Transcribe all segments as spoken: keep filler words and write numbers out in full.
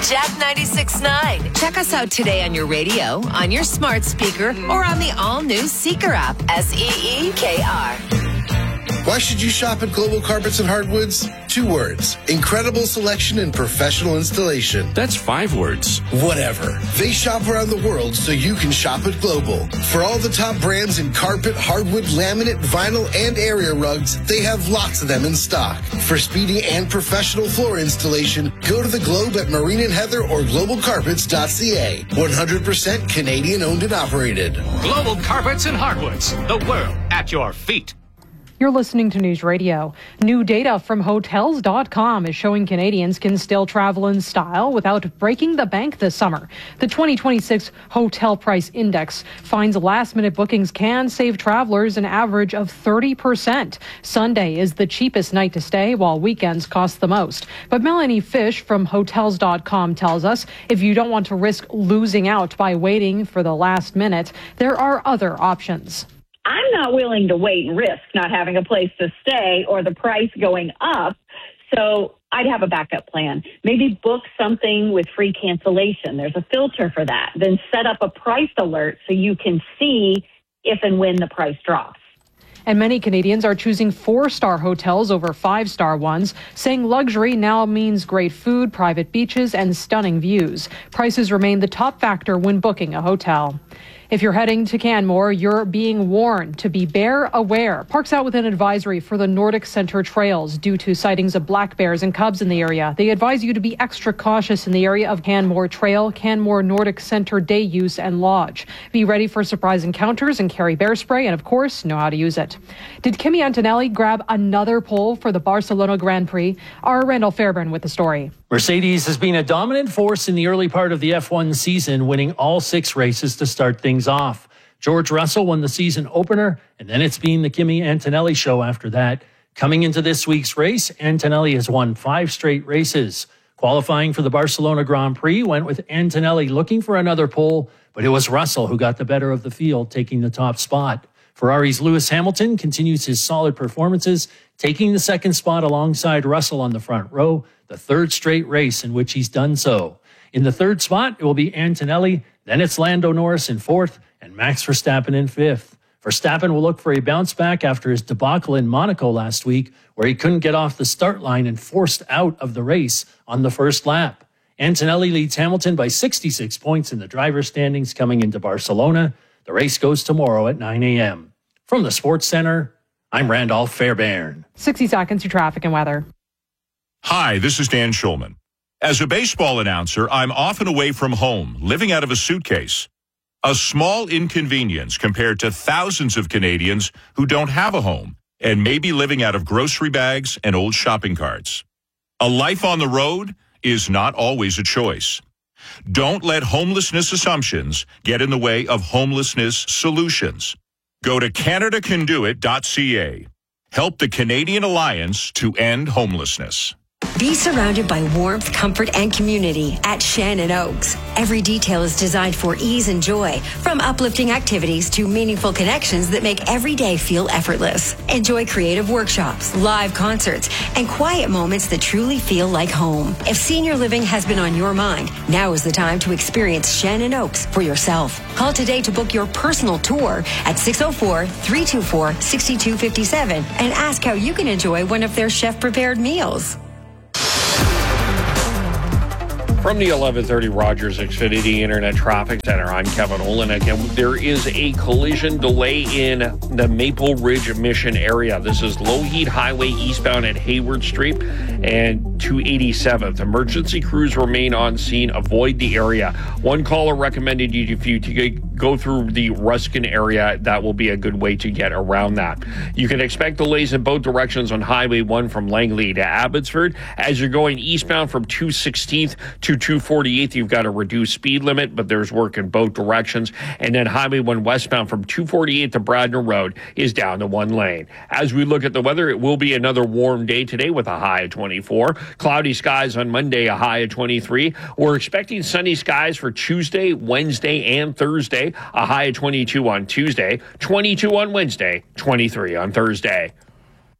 Jack ninety-six point nine. Check us out today on your radio, on your smart speaker, or on the all-new Seeker app. S E E K R. Why should you shop at Global Carpets and Hardwoods? Two words. Incredible selection and professional installation. That's five words. Whatever. They shop around the world so you can shop at Global. For all the top brands in carpet, hardwood, laminate, vinyl, and area rugs, they have lots of them in stock. For speedy and professional floor installation, go to the Globe at Marine and Heather or global carpets dot c a. one hundred percent Canadian owned and operated. Global Carpets and Hardwoods. The world at your feet. You're listening to News Radio. New data from Hotels dot com is showing Canadians can still travel in style without breaking the bank this summer. The twenty twenty-six Hotel Price Index finds last-minute bookings can save travelers an average of thirty percent. Sunday is the cheapest night to stay, while weekends cost the most. But Melanie Fish from Hotels dot com tells us if you don't want to risk losing out by waiting for the last minute, there are other options. I'm not willing to wait and risk not having a place to stay or the price going up. So I'd have a backup plan. Maybe book something with free cancellation. There's a filter for that. Then set up a price alert so you can see if and when the price drops. And many Canadians are choosing four-star hotels over five-star ones, saying luxury now means great food, private beaches, and stunning views. Prices remain the top factor when booking a hotel. If you're heading to Canmore, you're being warned to be bear aware. Parks out with an advisory for the Nordic Centre trails due to sightings of black bears and cubs in the area. They advise you to be extra cautious in the area of Canmore Trail, Canmore Nordic Centre day use and lodge. Be ready for surprise encounters and carry bear spray and, of course, know how to use it. Did Kimi Antonelli grab another pole for the Barcelona Grand Prix? Our Randall Fairbairn with the story. Mercedes has been a dominant force in the early part of the F one season, winning all six races to start things off. George Russell won the season opener, and then it's been the Kimi Antonelli show after that. Coming into this week's race, Antonelli has won five straight races. Qualifying for the Barcelona Grand Prix went with Antonelli looking for another pole, but it was Russell who got the better of the field, taking the top spot. Ferrari's Lewis Hamilton continues his solid performances, taking the second spot alongside Russell on the front row, the third straight race in which he's done so. In the third spot, it will be Antonelli, then it's Lando Norris in fourth, and Max Verstappen in fifth. Verstappen will look for a bounce back after his debacle in Monaco last week, where he couldn't get off the start line and forced out of the race on the first lap. Antonelli leads Hamilton by sixty-six points in the driver's standings coming into Barcelona. The race goes tomorrow at nine a.m. From the Sports Center, I'm Randolph Fairbairn. sixty seconds to traffic and weather. Hi, this is Dan Schulman. As a baseball announcer, I'm often away from home, living out of a suitcase. A small inconvenience compared to thousands of Canadians who don't have a home and may be living out of grocery bags and old shopping carts. A life on the road is not always a choice. Don't let homelessness assumptions get in the way of homelessness solutions. Go to canada can do it dot c a. Help the Canadian Alliance to end homelessness. Be surrounded by warmth, comfort, and community at Shannon Oaks. Every detail is designed for ease and joy, from uplifting activities to meaningful connections that make every day feel effortless. Enjoy creative workshops, live concerts, and quiet moments that truly feel like home. If senior living has been on your mind, now is the time to experience Shannon Oaks for yourself. Call today to book your personal tour at six oh four, three two four, six two five seven and ask how you can enjoy one of their chef-prepared meals. From the eleven thirty Rogers Xfinity Internet Traffic Center, I'm Kevin Olenek, and there is a collision delay in the Maple Ridge Mission area. This is Lougheed Highway eastbound at Hayward Street and two eighty-seventh. Emergency crews remain on scene. Avoid the area. One caller recommended you if you to go through the Ruskin area. That will be a good way to get around that. You can expect delays in both directions on Highway one from Langley to Abbotsford. As you're going eastbound from two sixteenth to two forty-eighth, you've got a reduced speed limit, but there's work in both directions. And then Highway one westbound from two forty-eighth to Bradner Road is down to one lane. As we look at the weather, it will be another warm day today with a high of twenty-four. Cloudy skies on Monday, a high of twenty-three. We're expecting sunny skies for Tuesday, Wednesday, and Thursday, a high of twenty-two on Tuesday, twenty-two on Wednesday, twenty-three on Thursday.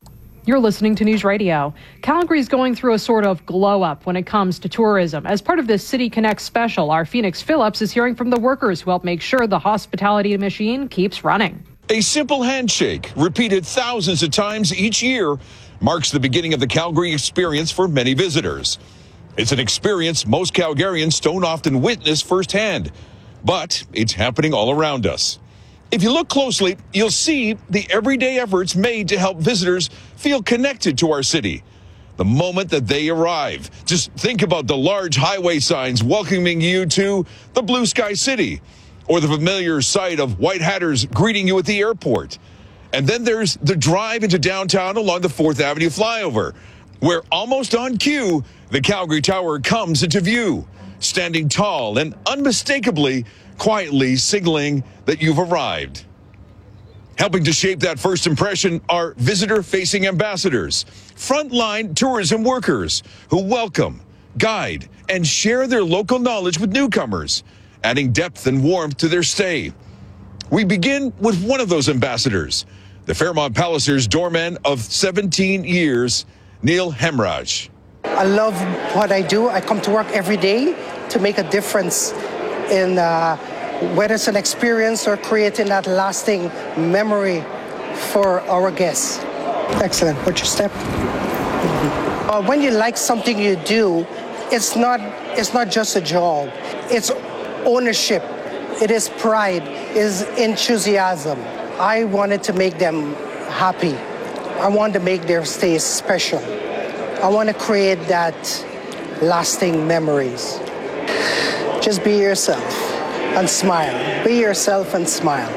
You're listening to News Radio. Calgary's going through a sort of glow up when it comes to tourism. As part of this City Connect special, our Phoenix Phillips is hearing from the workers who help make sure the hospitality machine keeps running. A simple handshake, repeated thousands of times each year, marks the beginning of the Calgary experience for many visitors. It's an experience most Calgarians don't often witness firsthand, but it's happening all around us. If you look closely, you'll see the everyday efforts made to help visitors feel connected to our city the moment that they arrive. Just think about the large highway signs welcoming you to the Blue Sky City, or the familiar sight of white hatters greeting you at the airport. And then there's the drive into downtown along the fourth Avenue flyover, where almost on cue, the Calgary Tower comes into view, standing tall and unmistakably, quietly signaling that you've arrived. Helping to shape that first impression are visitor-facing ambassadors, frontline tourism workers who welcome, guide, and share their local knowledge with newcomers, adding depth and warmth to their stay. We begin with one of those ambassadors, the Fairmont Pallisers doorman of seventeen years, Neil Hemraj. I love what I do. I come to work every day to make a difference in uh, whether it's an experience or creating that lasting memory for our guests. Excellent. What's your step? Mm-hmm. Uh, when you like something you do, it's not, it's not just a job. It's ownership. It is pride. It is enthusiasm. I wanted to make them happy. I wanted to make their stay special. I want to create that lasting memories. Just be yourself and smile. Be yourself and smile.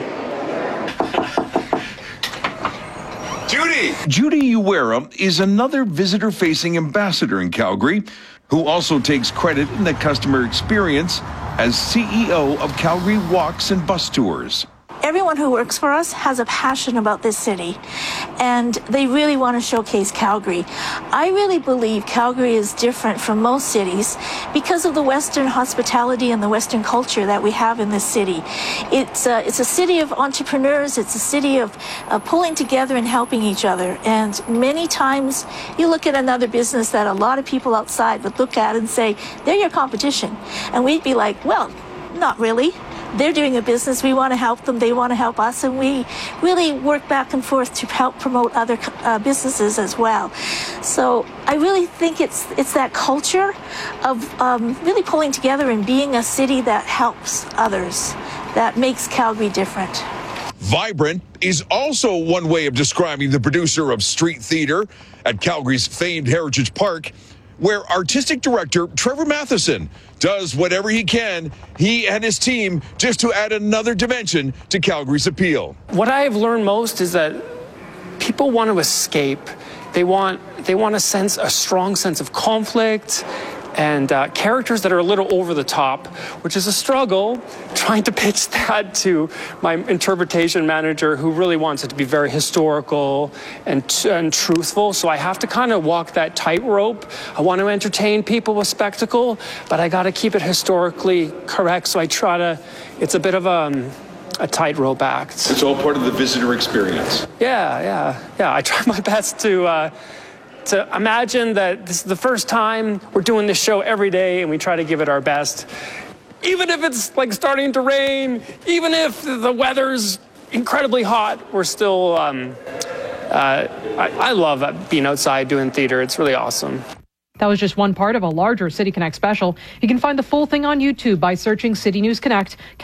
Judy! Judy Uwera is another visitor-facing ambassador in Calgary who also takes credit in the customer experience as C E O of Calgary Walks and Bus Tours. Everyone who works for us has a passion about this city, and they really want to showcase Calgary. I really believe Calgary is different from most cities because of the Western hospitality and the Western culture that we have in this city. It's a, it's a city of entrepreneurs. It's a city of uh, pulling together and helping each other. And many times you look at another business that a lot of people outside would look at and say, they're your competition. And we'd be like, well, not really. They're doing a business. We want to help them. They want to help us. And we really work back and forth to help promote other uh, businesses as well. So I really think it's it's that culture of um, really pulling together and being a city that helps others that makes Calgary different. Vibrant is also one way of describing the producer of street theater at Calgary's famed Heritage Park, where artistic director Trevor Matheson does whatever he can, he and his team, just to add another dimension to Calgary's appeal. What I have learned most is that people want to escape. They want they want a sense, a strong sense of conflict and uh, characters that are a little over the top, which is a struggle trying to pitch that to my interpretation manager, who really wants it to be very historical and, and truthful. So I have to kind of walk that tightrope. I want to entertain people with spectacle, but I got to keep it historically correct. So I try to, it's a bit of a, a tightrope act. It's all part of the visitor experience. Yeah, yeah, yeah. I try my best to, uh, to imagine that this is the first time we're doing this show every day, and we try to give it our best. Even if it's like starting to rain, even if the weather's incredibly hot, we're still, um, uh, I, I love being outside doing theater. It's really awesome. That was just one part of a larger City Connect special. You can find the full thing on YouTube by searching City News Connect.